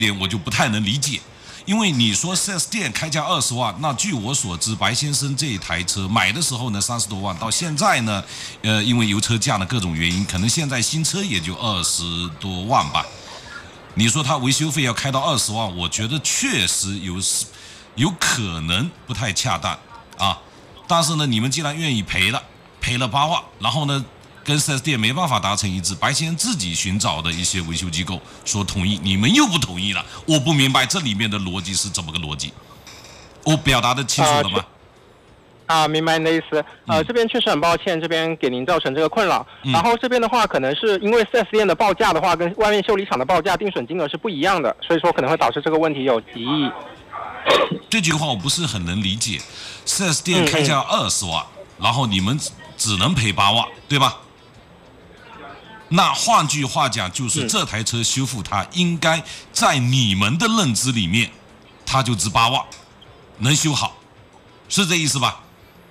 点我就不太能理解。因为你说 4S 店开价20万，那据我所知，白先生这一台车买的时候呢30多万，到现在呢，因为油车价的各种原因，可能现在新车也就20多万吧。你说他维修费要开到20万，我觉得确实有可能不太恰当啊。但是呢，你们既然愿意赔了8万，然后呢，跟 4S 店没办法达成一致，白先生自己寻找的一些维修机构说同意，你们又不同意了，我不明白这里面的逻辑是怎么个逻辑？我表达的清楚了吗？ 明白你的意思。这边确实很抱歉，这边给您造成这个困扰。然后这边的话，可能是因为 4S 店的报价的话，跟外面修理厂的报价定损金额是不一样的，所以说可能会导致这个问题有歧义。 这句话我不是很能理解。4S 店开价20万，然后你们只能赔8万，对吧？那换句话讲，就是这台车修复它应该在你们的认知里面，它就值8万，能修好，是这意思吧？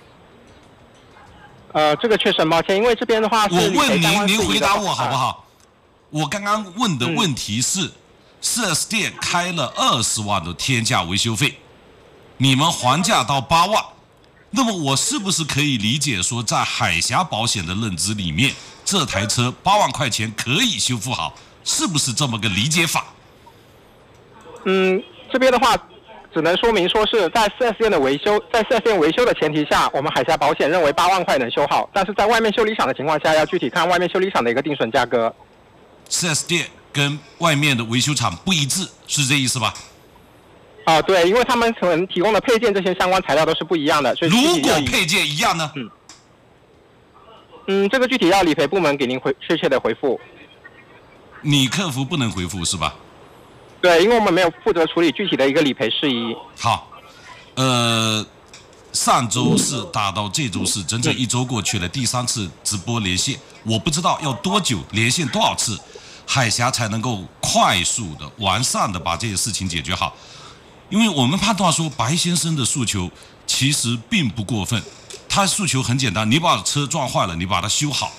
这个确实很抱歉，因为这边的话是我问您您回答我好不好？我刚刚问的问题是，4S 店开了20万的天价维修费，你们还价到8万，那么我是不是可以理解说，在海峡保险的认知里面，这台车8万块钱可以修复好，是不是这么个理解法？ 这边的话，只能说明说是在 4S 店的维修，在 4S 店维修的前提下，我们海峡保险认为8万块能修好，但是在外面修理厂的情况下，要具体看外面修理厂的一个定损价格。 4S 店跟外面的维修厂不一致，是这意思吧？ 对，因为他们可能提供的配件这些相关材料都是不一样的，所以如果配件一样呢？ 这个具体要理赔部门给您确切的回复。 你客服不能回复是吧？ 对，因为我们没有负责处理具体的一个理赔事宜。 好，上周四打到这周四，整整1周过去了，第3次直播连线，我不知道要多久连线多少次，海峡才能够快速的、完善的把这些事情解决好。因为我们判断说，白先生的诉求其实并不过分，他诉求很简单，你把车撞坏了，你把它修好。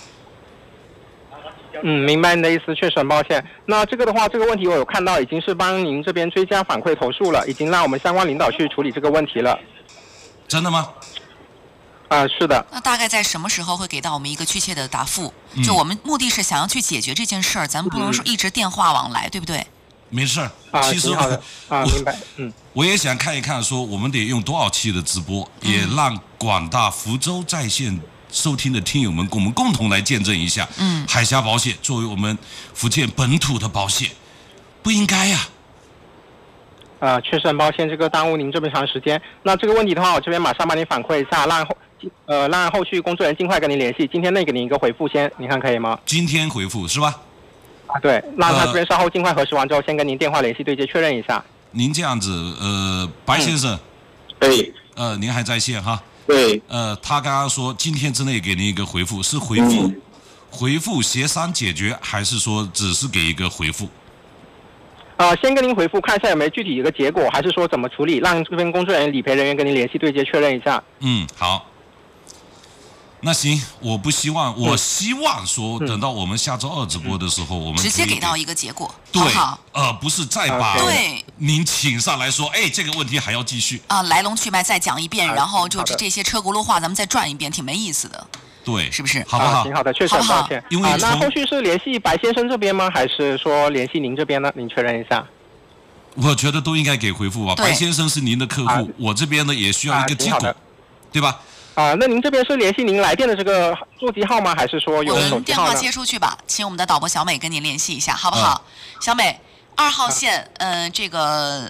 明白你的意思，确实很抱歉。那这个的话，这个问题我有看到，已经是帮您这边追加反馈投诉了，已经让我们相关领导去处理这个问题了。 真的吗？ 是的。 那大概在什么时候会给到我们一个确切的答复？就我们目的是想要去解决这件事儿，咱们不能说一直电话往来，对不对？ 没事儿，其实好的明白。 我也想看一看，说我们得用多少期的直播，也让广大福州在线收听的听友们，我们共同来见证一下。海峡保险作为我们福建本土的保险，不应该呀。 确实很抱歉，这个耽误您这么长时间。那这个问题的话，我这边马上帮您反馈一下，让后续工作人员尽快跟您联系，今天内给您一个回复先，您看可以吗？ 今天回复是吧？ 对，让他这边稍后尽快核实完之后，先跟您电话联系对接确认一下。 您这样子，白先生， 对， 您还在线哈？ 对， 他刚刚说今天之内给您一个回复，是回复协商解决，还是说只是给一个回复？ 先跟您回复，看一下有没有具体一个结果，还是说怎么处理，让这边工作人员、理赔人员跟您联系对接确认一下。 好。那行，我希望说，等到我们下周2直播的时候，我们直接给到一个结果， 对， 好不是再把您请上来说，这个问题还要继续来龙去脉再讲一遍，然后就这些车轱辘话咱们再转一遍，挺没意思的。 对， 是不是？ 好不好？ 挺好的，确实很抱歉。 因为那后续是联系白先生这边吗？还是说联系您这边呢？您确认一下。 我觉得都应该给回复吧。白先生是您的客户，我这边呢也需要一个结果，对吧？ 那您这边是联系您来电的这个座机号吗？还是说有手机号呢？ 我们电话接出去吧，请我们的导播小美跟您联系一下，好不好？小美，2号线，这个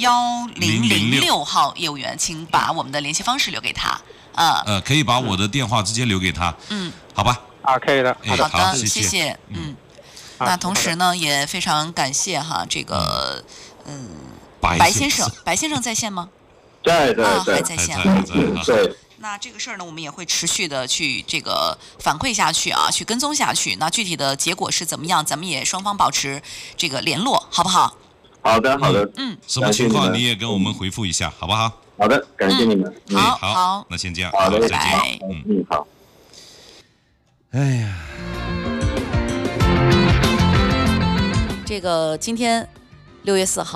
1006号业务员，请把我们的联系方式留给他。 可以把我的电话直接留给他。好吧。 可以的。 好的， 谢谢。那同时呢，也非常感谢哈这个白先生在线吗？ 在还在线。 对。 那这个事儿呢，我们也会持续的去这个反馈下去啊，去跟踪下去。那具体的结果是怎么样，咱们也双方保持这个联络，好不好？ 好的。 什么情况你也跟我们回复一下，好不好？ 好的，感谢你们。 好，那先这样。 好的， 再见。 好。 哎呀， 这个今天6月4号。